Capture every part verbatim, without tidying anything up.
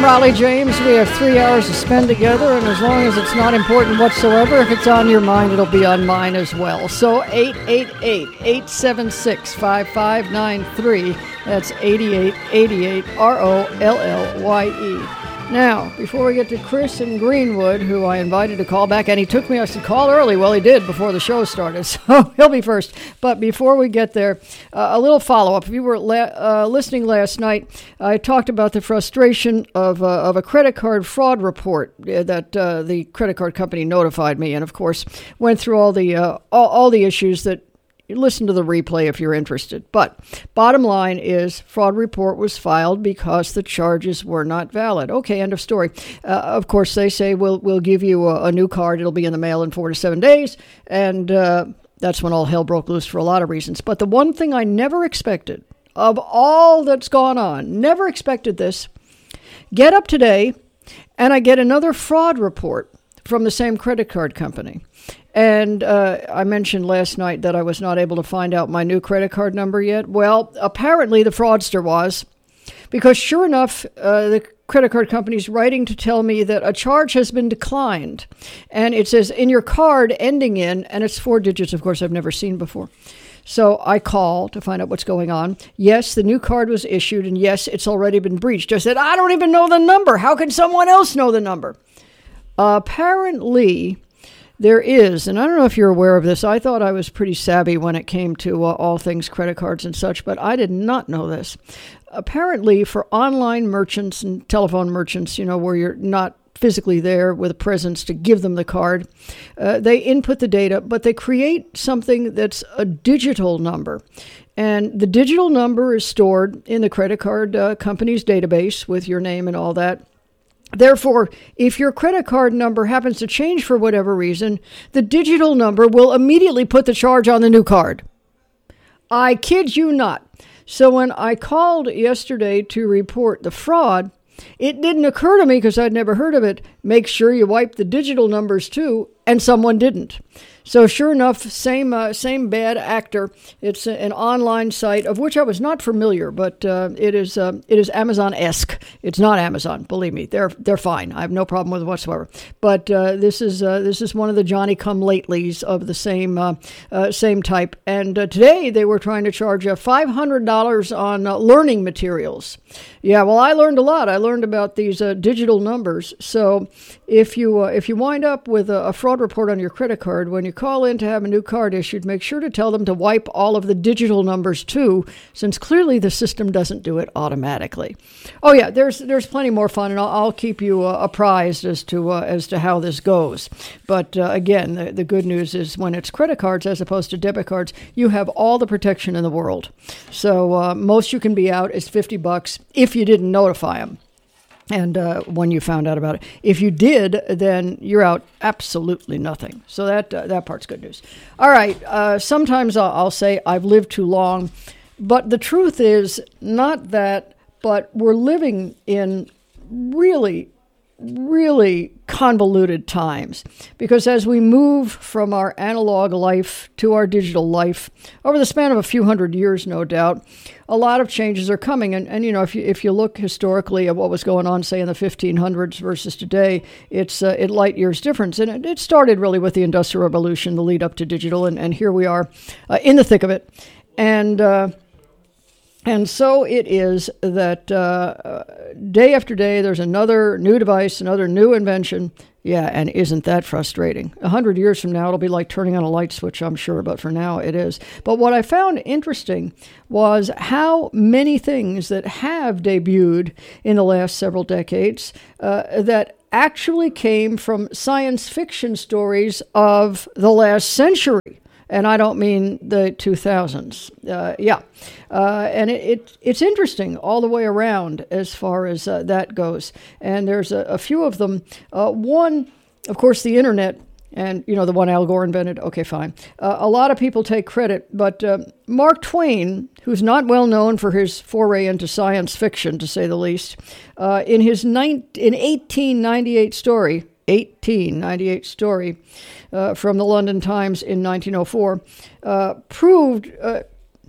Raleigh James. We have three hours to spend together, and as long as it's not important whatsoever, if it's on your mind, it'll be on mine as well. So eight eight eight, eight seven six, five five nine three. That's eighty-eight eighty-eight, R O L L Y E. Now, before we get to Chris in Greenwood, who I invited to call back, and he took me, I said, call early. Well, he did before the show started, so he'll be first. But before we get there, uh, a little follow-up. If you were la- uh, listening last night, I talked about the frustration of, uh, of a credit card fraud report that uh, the credit card company notified me, and of course, went through all the uh, all, all the issues that listen to the replay if you're interested. But bottom line is, fraud report was filed because the charges were not valid. Okay, end of story. Uh, of course, they say we'll we'll give you a, a new card. It'll be in the mail in four to seven days, and uh, that's when all hell broke loose for a lot of reasons. But the one thing I never expected, of all that's gone on, never expected this. Get up today, and I get another fraud report from the same credit card company. And uh, I mentioned last night that I was not able to find out my new credit card number yet. Well, apparently the fraudster was, because sure enough, uh, the credit card company's writing to tell me that a charge has been declined. And it says, in your card ending in, and it's four digits, of course, I've never seen before. So I call to find out what's going on. Yes, the new card was issued, and yes, it's already been breached. I said, I don't even know the number. How can someone else know the number? Uh, apparently, there is, and I don't know if you're aware of this. I thought I was pretty savvy when it came to uh, all things credit cards and such, but I did not know this. Apparently, for online merchants and telephone merchants, you know, where you're not physically there with a presence to give them the card, uh, they input the data, but they create something that's a digital number. And the digital number is stored in the credit card uh, company's database with your name and all that. Therefore, if your credit card number happens to change for whatever reason, the digital number will immediately put the charge on the new card. I kid you not. So when I called yesterday to report the fraud, it didn't occur to me, because I'd never heard of it, make sure you wipe the digital numbers too, and someone didn't. So sure enough, same uh, same bad actor. It's an online site of which I was not familiar, but uh, it is uh, it is Amazon-esque. It's not Amazon, believe me. They're they're fine. I have no problem with it whatsoever. But uh, this is uh, this is one of the Johnny-come-latelys of the same uh, uh, same type. And uh, today they were trying to charge uh, five hundred dollars on uh, learning materials. Yeah, well, I learned a lot. I learned about these uh, digital numbers. So if you uh, if you wind up with a, a fraud report on your credit card, when you call in to have a new card issued, make sure to tell them to wipe all of the digital numbers too, since clearly the system doesn't do it automatically. Oh yeah, there's there's plenty more fun, and I'll, I'll keep you uh, apprised as to uh, as to how this goes. But uh, again, the, the good news is when it's credit cards as opposed to debit cards, you have all the protection in the world. So uh, most you can be out is fifty bucks if you didn't notify them. And uh, when you found out about it, if you did, then you're out absolutely nothing. So that uh, that part's good news. All right. Uh, sometimes I'll, I'll say I've lived too long, but the truth is not that, but we're living in really, really convoluted times, because as we move from our analog life to our digital life over the span of a few hundred years, no doubt, a lot of changes are coming. And, and you know, if you if you look historically at what was going on, say, in the fifteen hundreds versus today, it's uh, it light years difference. And it, it started really with the Industrial Revolution, the lead up to digital, and, and here we are uh, in the thick of it. And uh, And so it is that uh, day after day, there's another new device, another new invention. Yeah, and isn't that frustrating? A hundred years from now, it'll be like turning on a light switch, I'm sure, but for now it is. But what I found interesting was how many things that have debuted in the last several decades uh, that actually came from science fiction stories of the last century. And I don't mean the two thousands. Uh, yeah. Uh, and it, it it's interesting all the way around as far as uh, that goes. And there's a, a few of them. Uh, one, of course, the internet, and, you know, the one Al Gore invented. Okay, fine. Uh, a lot of people take credit, but uh, Mark Twain, who's not well known for his foray into science fiction, to say the least, uh, in his nine, in eighteen ninety-eight story, eighteen ninety-eight story, Uh, from the London Times in nineteen oh four, uh, proved uh,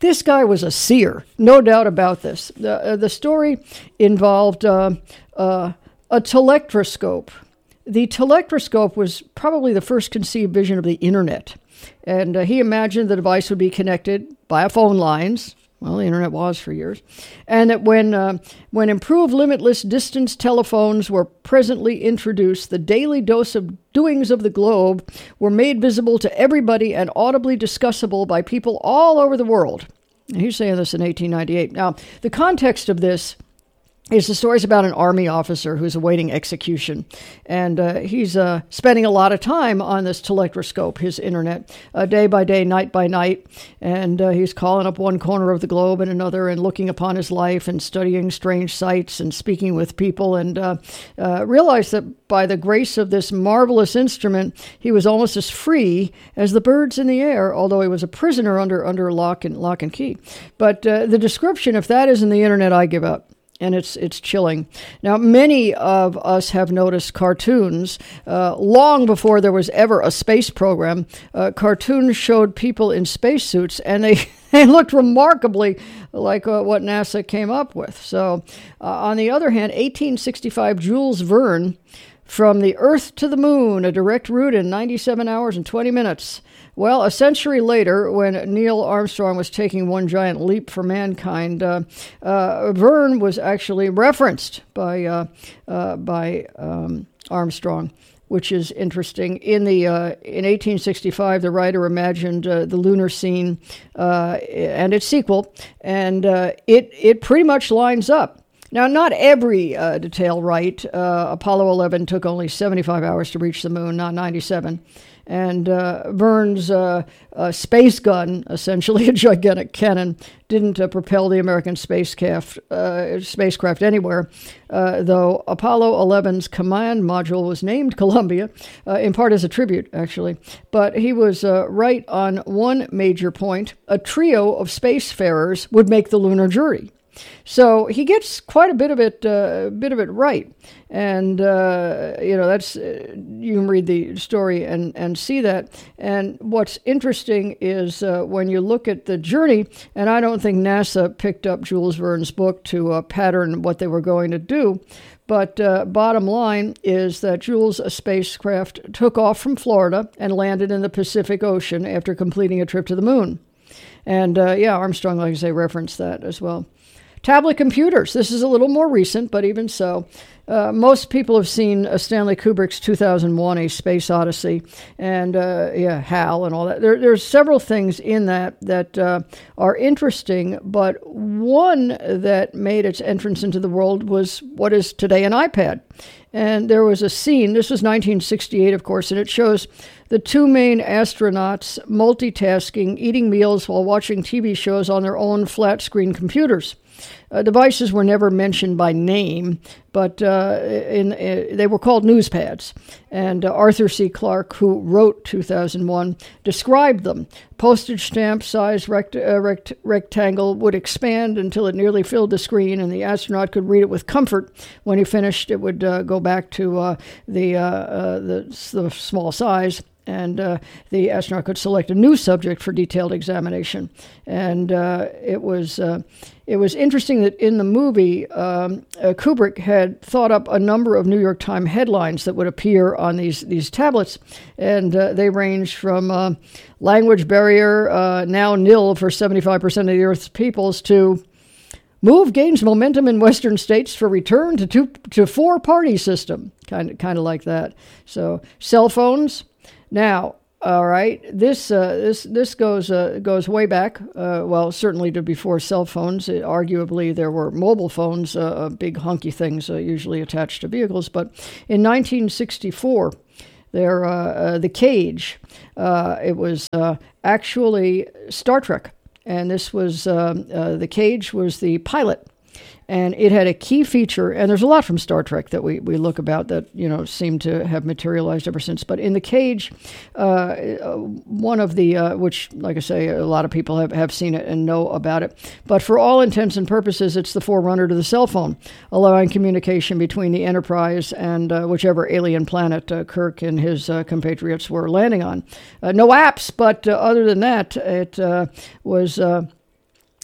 This guy was a seer, no doubt about this. The, uh, the story involved uh, uh, a telectroscope. The telectroscope was probably the first conceived vision of the internet. And uh, he imagined the device would be connected via phone lines. Well, the internet was for years. And that when uh, when improved limitless distance telephones were presently introduced, the daily dose of doings of the globe were made visible to everybody and audibly discussable by people all over the world. And he's saying this in eighteen ninety-eight. Now, the context of this is the story's about an army officer who's awaiting execution. And uh, he's uh, spending a lot of time on this telectroscope, his internet, uh, day by day, night by night. And uh, he's calling up one corner of the globe and another and looking upon his life and studying strange sights and speaking with people. And uh, uh, realized that by the grace of this marvelous instrument, he was almost as free as the birds in the air, although he was a prisoner under, under lock and, lock and key. But uh, the description, if that isn't the internet, I give up. And it's it's chilling. Now, many of us have noticed cartoons. Uh, long before there was ever a space program, uh, cartoons showed people in spacesuits, and they, they looked remarkably like uh, what NASA came up with. So, uh, on the other hand, eighteen sixty-five, Jules Verne, From the Earth to the Moon, a direct route in ninety-seven hours and twenty minutes. Well, a century later, when Neil Armstrong was taking one giant leap for mankind, uh, uh, Verne was actually referenced by uh, uh, by um, Armstrong, which is interesting. In the uh, in eighteen sixty-five, the writer imagined uh, the lunar scene uh, and its sequel, and uh, it it pretty much lines up. Now, not every uh, detail right. Uh, Apollo eleven took only seventy-five hours to reach the moon, not ninety-seven. And uh, Verne's uh, uh, space gun, essentially a gigantic cannon, didn't uh, propel the American spacecraft, uh, spacecraft anywhere, uh, though Apollo eleven's command module was named Columbia, uh, in part as a tribute, actually. But he was uh, right on one major point. A trio of spacefarers would make the lunar journey. So he gets quite a bit of it, uh, bit of it right, and uh, you know that's uh, you can read the story and, and see that. And what's interesting is uh, when you look at the journey, and I don't think NASA picked up Jules Verne's book to uh, pattern what they were going to do, but uh, bottom line is that Jules' spacecraft took off from Florida and landed in the Pacific Ocean after completing a trip to the moon. And uh, yeah, Armstrong, like I say, referenced that as well. Tablet computers. This is a little more recent, but even so. Uh, most people have seen uh, Stanley Kubrick's two thousand one, A Space Odyssey, and uh, yeah, HAL and all that. There, there's several things in that that uh, are interesting, but one that made its entrance into the world was what is today an iPad. And there was a scene, this was nineteen sixty-eight, of course, and it shows the two main astronauts multitasking, eating meals while watching T V shows on their own flat-screen computers. Uh, devices were never mentioned by name, but uh, in, in, they were called newspads. And uh, Arthur C. Clarke, who wrote two thousand one, described them. Postage stamp-sized rect- uh, rect- rectangle would expand until it nearly filled the screen, and the astronaut could read it with comfort. When he finished, it would uh, go back to uh, the, uh, uh, the the small size. And uh, the astronaut could select a new subject for detailed examination. And uh, it was uh, it was interesting that in the movie, um, uh, Kubrick had thought up a number of New York Times headlines that would appear on these, these tablets. And uh, they ranged from uh, language barrier, uh, now nil for seventy-five percent of the Earth's peoples, to move gains momentum in Western states for return to two to four party system, kind of kind of like that. So cell phones. Now, all right, this uh, this this goes uh, goes way back. Uh, well, certainly to before cell phones. It, arguably, there were mobile phones, uh, big hunky things, uh, usually attached to vehicles. But in nineteen sixty-four, there uh, uh, the Cage. Uh, it was uh, actually Star Trek, and this was uh, uh, the Cage was the pilot. And it had a key feature, and there's a lot from Star Trek that we, we look about that, you know, seem to have materialized ever since. But in the Cage, uh, one of the, uh, which, like I say, a lot of people have, have seen it and know about it. But for all intents and purposes, it's the forerunner to the cell phone, allowing communication between the Enterprise and uh, whichever alien planet uh, Kirk and his uh, compatriots were landing on. Uh, no apps, but uh, other than that, it uh, was... Uh,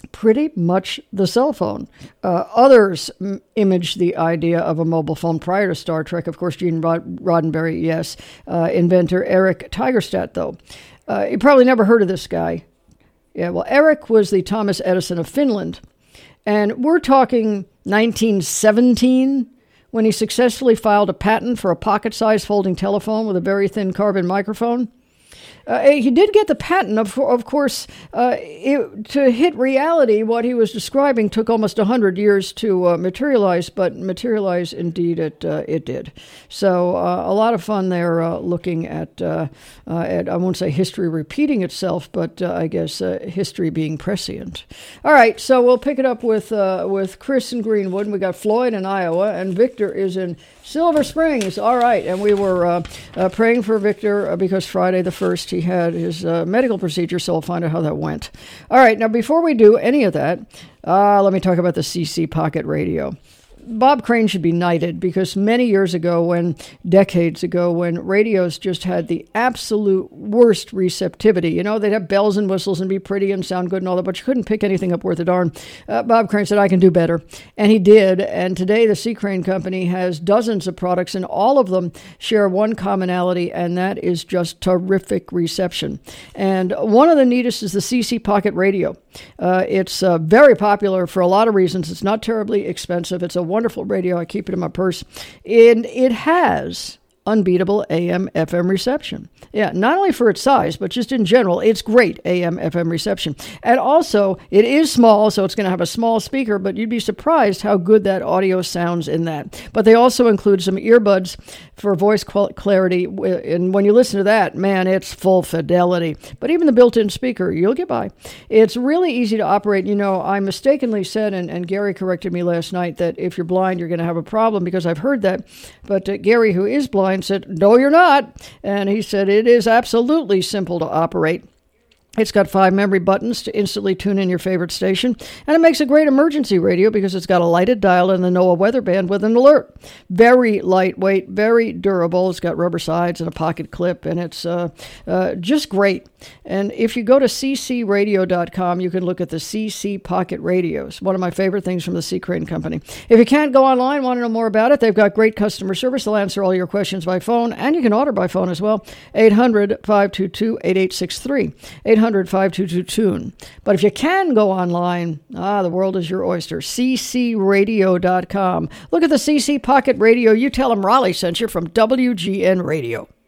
pretty much the cell phone. Uh, others m- imaged the idea of a mobile phone prior to Star Trek. Of course, Gene Rod- Roddenberry, yes. Uh, inventor Eric Tigerstadt, though. Uh, you probably never heard of this guy. Yeah, well, Eric was the Thomas Edison of Finland. And we're talking nineteen seventeen, when he successfully filed a patent for a pocket-sized folding telephone with a very thin carbon microphone. Uh, he did get the patent, of, of course. Uh, it, to hit reality, what he was describing took almost one hundred years to uh, materialize, but materialize indeed it uh, it did. So uh, a lot of fun there uh, looking at, uh, uh, at, I won't say history repeating itself, but uh, I guess uh, history being prescient. All right, so we'll pick it up with, uh, with Chris in Greenwood, and we got Floyd in Iowa, and Victor is in Silver Springs. All right, and we were uh, uh, praying for Victor uh, because Friday the first he had his uh, medical procedure, so we'll find out how that went. All right, now before we do any of that, uh, let me talk about the C C Pocket Radio. Bob Crane should be knighted because many years ago, when decades ago, when radios just had the absolute worst receptivity, you know, they'd have bells and whistles and be pretty and sound good and all that, but you couldn't pick anything up worth a darn. Uh, Bob Crane said, I can do better. And he did. And today the C. Crane Company has dozens of products, and all of them share one commonality, and that is just terrific reception. And one of the neatest is the C C Pocket Radio. Uh, it's uh, very popular for a lot of reasons. It's not terribly expensive. It's a wonderful radio. I keep it in my purse. And it has unbeatable A M F M reception. Yeah, not only for its size, but just in general, it's great A M F M reception. And also, it is small, so it's going to have a small speaker, but you'd be surprised how good that audio sounds in that. But they also include some earbuds for voice clarity, and when you listen to that, man, it's full fidelity. But even the built-in speaker, you'll get by. It's really easy to operate. You know, I mistakenly said, and, and Gary corrected me last night, that if you're blind, you're going to have a problem, because I've heard that. But uh, Gary, who is blind, said, no, you're not. And he said, it is absolutely simple to operate. It's got five memory buttons to instantly tune in your favorite station, and it makes a great emergency radio because it's got a lighted dial and the NOAA weather band with an alert. Very lightweight, very durable. It's got rubber sides and a pocket clip, and it's uh, uh, just great. And if you go to c c radio dot com, you can look at the C C Pocket Radios, one of my favorite things from the C. Crane Company. If you can't go online, want to know more about it, they've got great customer service. They'll answer all your questions by phone, and you can order by phone as well. eight hundred, five two two, eight eight six three. eight hundred, five two two, tune. But if you can go online, ah, the world is your oyster. c c radio dot com. Look at the C C Pocket Radio. You tell them Raleigh sent you from W G N Radio.